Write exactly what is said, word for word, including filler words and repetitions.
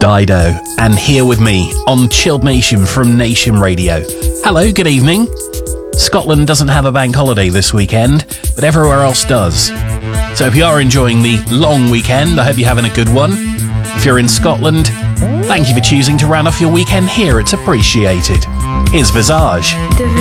Dido, and here with me on Chilled Nation from Nation Radio. Hello, good evening. Scotland doesn't have a bank holiday this weekend, but everywhere else does. So if you are enjoying the long weekend, I hope you're having a good one. If you're in Scotland, thank you for choosing to round off your weekend here. It's appreciated. Here's Visage.